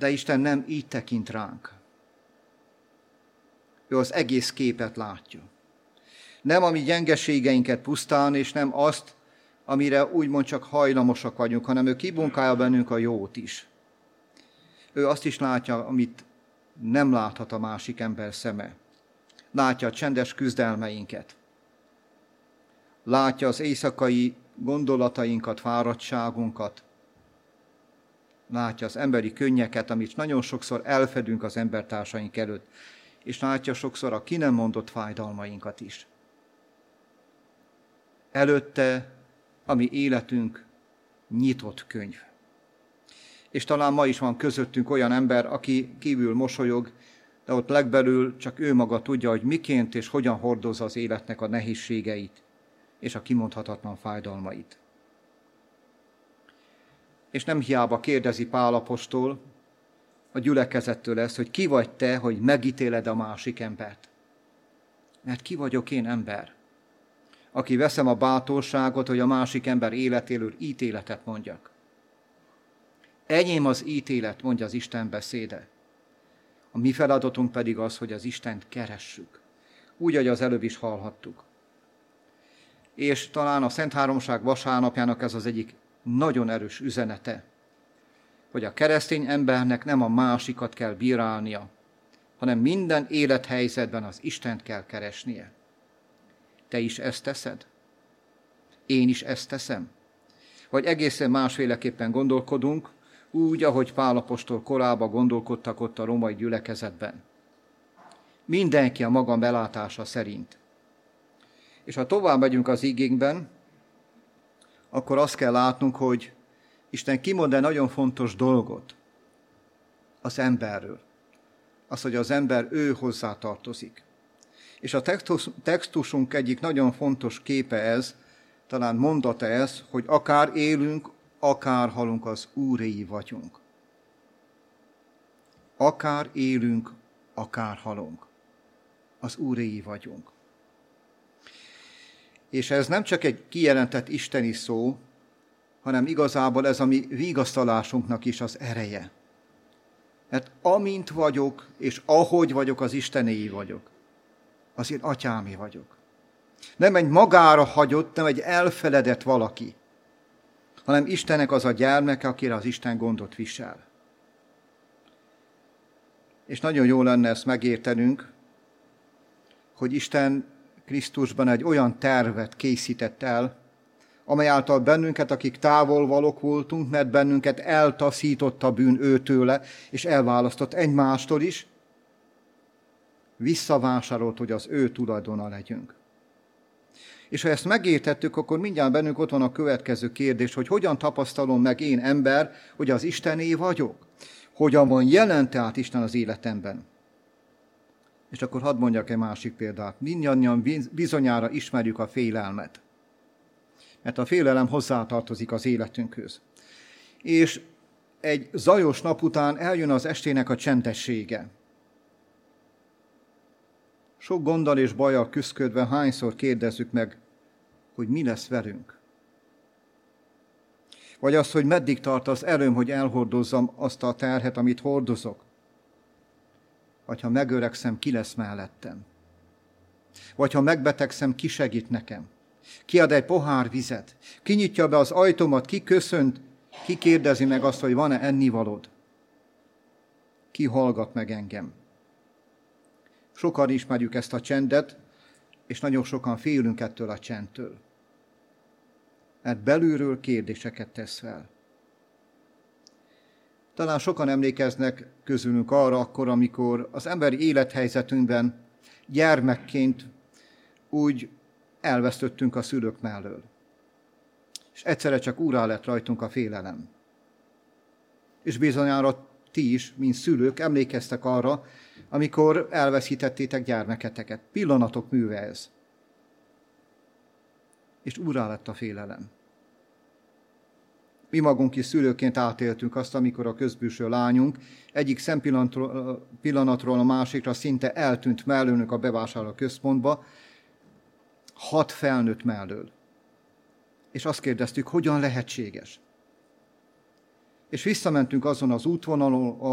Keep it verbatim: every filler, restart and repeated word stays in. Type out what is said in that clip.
De Isten nem így tekint ránk. Ő az egész képet látja. Nem a mi gyengeségeinket pusztán, és nem azt, amire úgymond csak hajlamosak vagyunk, hanem ő kibunkálja bennünk a jót is. Ő azt is látja, amit nem láthat a másik ember szeme. Látja a csendes küzdelmeinket. Látja az éjszakai gondolatainkat, fáradtságunkat. Látja az emberi könnyeket, amit nagyon sokszor elfedünk az embertársaink előtt, és látja sokszor a ki nem mondott fájdalmainkat is. Előtte a mi életünk nyitott könyv. És talán ma is van közöttünk olyan ember, aki kívül mosolyog, de ott legbelül csak ő maga tudja, hogy miként és hogyan hordozza az életnek a nehézségeit és a kimondhatatlan fájdalmait. És nem hiába kérdezi Pál apostol a gyülekezettől ezt, hogy ki vagy te, hogy megítéled a másik embert. Mert ki vagyok én ember, aki veszem a bátorságot, hogy a másik ember életéről ítéletet mondjak. Enyém az ítélet, mondja az Isten beszéde. A mi feladatunk pedig az, hogy az Istent keressük. Úgy, ahogy az előbb is hallhattuk. És talán a Szent Háromság vasárnapjának ez az egyik nagyon erős üzenete, hogy a keresztény embernek nem a másikat kell bírálnia, hanem minden élethelyzetben az Istent kell keresnie. Te is ezt teszed? Én is ezt teszem? Vagy egészen másféleképpen gondolkodunk, úgy, ahogy Pál apostol korában gondolkodtak ott a római gyülekezetben. Mindenki a maga belátása szerint. És ha tovább megyünk az igénkben, akkor azt kell látnunk, hogy Isten kimond egy nagyon fontos dolgot az emberről. Az, hogy az ember ő hozzá tartozik. És a textus, textusunk egyik nagyon fontos képe ez, talán mondata ez, hogy akár élünk, akár halunk, az Úréi vagyunk. Akár élünk, akár halunk, az Úréi vagyunk. És ez nem csak egy kijelentett isteni szó, hanem igazából ez a mi vigasztalásunknak is az ereje. Mert amint vagyok, és ahogy vagyok, az Istenéi vagyok. Az én atyámé vagyok. Nem egy magára hagyott, nem egy elfeledett valaki, hanem Istennek az a gyermeke, akire az Isten gondot visel. És nagyon jó lenne ezt megértenünk, hogy Isten Krisztusban egy olyan tervet készített el, amely által bennünket, akik távol valók voltunk, mert bennünket eltaszított a bűn őtőle, és elválasztott egymástól is, visszavásárolt, hogy az ő tulajdona legyünk. És ha ezt megértettük, akkor mindjárt bennünk ott van a következő kérdés, hogy hogyan tapasztalom meg én ember, hogy az Istené vagyok? Hogyan van jelen tehát Isten az életemben? És akkor hadd mondjak egy másik példát. Mindannyian bizonyára ismerjük a félelmet. Mert a félelem hozzátartozik az életünkhöz. És egy zajos nap után eljön az estének a csendessége. Sok gonddal és bajjal küszködve hányszor kérdezzük meg, hogy mi lesz velünk. Vagy az, hogy meddig tart az erőm, hogy elhordozzam azt a terhet, amit hordozok. Vagy ha megöregszem, ki lesz mellettem. Vagy ha megbetegszem, ki segít nekem. Ki ad egy pohár vizet. Ki nyitja be az ajtómat, ki köszönt, ki kérdezi meg azt, hogy van-e ennivalód. Ki hallgat meg engem. Sokan ismerjük ezt a csendet, és nagyon sokan félünk ettől a csendtől. Mert belülről kérdéseket tesz fel. Talán sokan emlékeznek közülünk arra akkor, amikor az emberi élethelyzetünkben gyermekként úgy elvesztettünk a szülők mellől. És egyszerre csak úrrá lett rajtunk a félelem. És bizonyára ti is, mint szülők, emlékeztek arra, amikor elveszítettétek gyermeketeket. Pillanatok műve ez. És úrrá lett a félelem. Mi magunk is szülőként átéltünk azt, amikor a közbűső lányunk egyik szempillanatról pillanatról a másikra szinte eltűnt mellőnünk a bevásárló központba, hat felnőtt mellől. És azt kérdeztük, hogyan lehetséges. És visszamentünk azon az útvonalon,